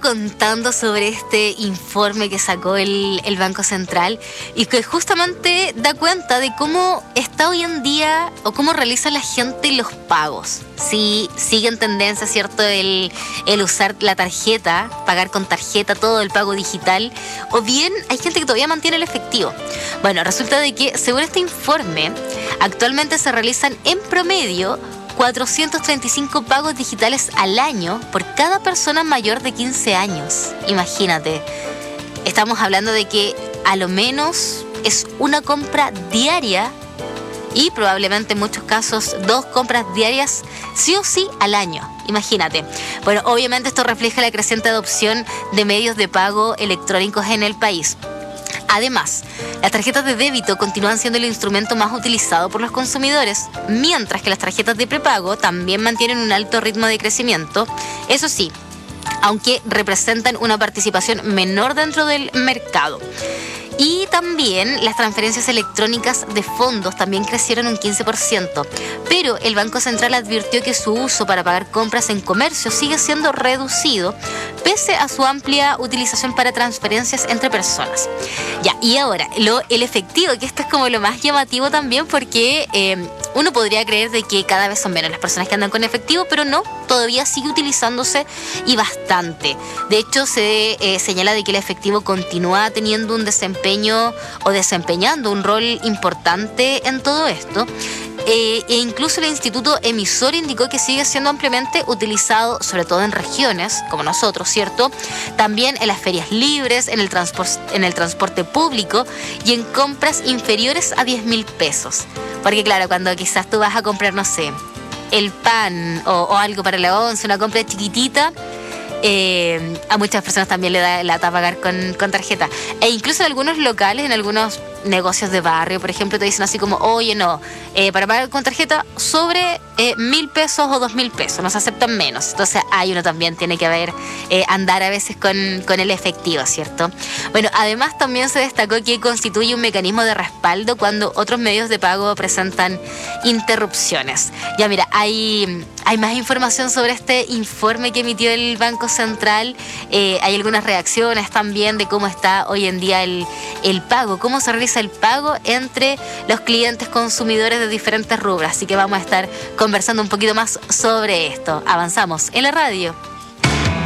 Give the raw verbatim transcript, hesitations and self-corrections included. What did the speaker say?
contando sobre este informe que sacó el, el Banco Central y que justamente da cuenta de cómo está hoy en día o cómo realiza la gente los pagos. Si sigue en tendencia, ¿cierto?, el, el usar la tarjeta, pagar con tarjeta, todo el pago digital, o bien hay gente que todavía mantiene el efectivo. Bueno, resulta de que, según este informe, actualmente se realizan en promedio cuatrocientos treinta y cinco pagos digitales al año por cada persona mayor de quince años. Imagínate, estamos hablando de que a lo menos es una compra diaria y probablemente en muchos casos dos compras diarias sí o sí al año. Imagínate. Bueno, obviamente esto refleja la creciente adopción de medios de pago electrónicos en el país. Además, las tarjetas de débito continúan siendo el instrumento más utilizado por los consumidores, mientras que las tarjetas de prepago también mantienen un alto ritmo de crecimiento. Eso sí, aunque representan una participación menor dentro del mercado. Y también las transferencias electrónicas de fondos también crecieron un quince por ciento. Pero el Banco Central advirtió que su uso para pagar compras en comercio sigue siendo reducido, pese a su amplia utilización para transferencias entre personas. Ya, y ahora, lo, el efectivo, que esto es como lo más llamativo también, porque eh, uno podría creer de que cada vez son menos las personas que andan con efectivo, pero no, todavía sigue utilizándose y bastante. De hecho, se eh, señala de que el efectivo continúa teniendo un desempeño o desempeñando un rol importante en todo esto. Eh, e incluso el instituto emisor indicó que sigue siendo ampliamente utilizado, sobre todo en regiones como nosotros, ¿cierto? También en las ferias libres, en el, transpor- en el transporte público y en compras inferiores a diez mil pesos. Porque claro, cuando quizás tú vas a comprar, no sé, el pan o, o algo para la once, una compra chiquitita, Eh, a muchas personas también le da lata pagar con, con tarjeta. E incluso en algunos locales, en algunos negocios de barrio, por ejemplo, te dicen así como, oye, no, eh, para pagar con tarjeta sobre eh, mil pesos o dos mil pesos, nos aceptan menos. Entonces ahí uno también tiene que haber, eh, andar a veces con, con el efectivo, ¿cierto? Bueno, además también se destacó que constituye un mecanismo de respaldo cuando otros medios de pago presentan interrupciones. Ya mira, hay, hay más información sobre este informe que emitió el Banco Central. Eh, hay algunas reacciones también de cómo está hoy en día el, el pago, cómo se realiza el pago entre los clientes consumidores de diferentes rubros. Así que vamos a estar conversando un poquito más sobre esto. Avanzamos en la radio.